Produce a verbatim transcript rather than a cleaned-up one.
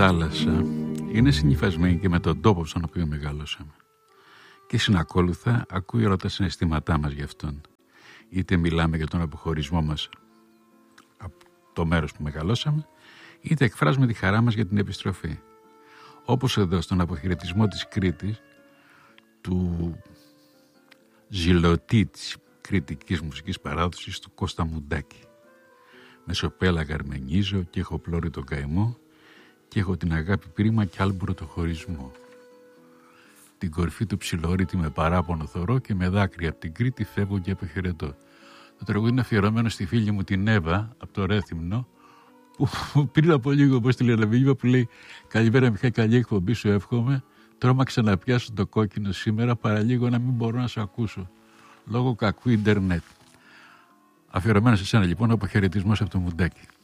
θάλασσα είναι συνυφασμένη και με τον τόπο στον οποίο μεγαλώσαμε. Και συνακόλουθα ακούει όλα τα συναισθήματά μας γι' αυτόν. Είτε μιλάμε για τον αποχωρισμό μας από το μέρος που μεγαλώσαμε, είτε εκφράζουμε τη χαρά μας για την επιστροφή. Όπως εδώ στον αποχαιρετισμό της Κρήτης, του ζηλωτή της κριτικής μουσικής παράδοσης του Κώστα Μουντάκη. Μεσοπέλαγα αρμενίζω και έχω πλώρη τον καημό και έχω την αγάπη πρίμα κι άλμπουρο το χωρισμό. Την κορφή του ψιλορίτη με παράπονο θωρώ και με δάκρυα από την Κρήτη φεύγω και αποχαιρετώ. Το τραγούδι είναι αφιερωμένο στη φίλη μου την Εύα από το Ρέθυμνο, που πριν από λίγο όπως τη λένε που λέει «Καλημέρα Μιχάλη, καλή εκπομπή σου εύχομαι, τρόμαξα να πιάσω το κόκκινο σήμερα, παραλίγο να μην μπορώ να σε ακούσω λόγω κακού ίντερνετ». Αφιερωμένο σε σένα λοιπόν ο αποχαιρετισμός από το Μουντάκι.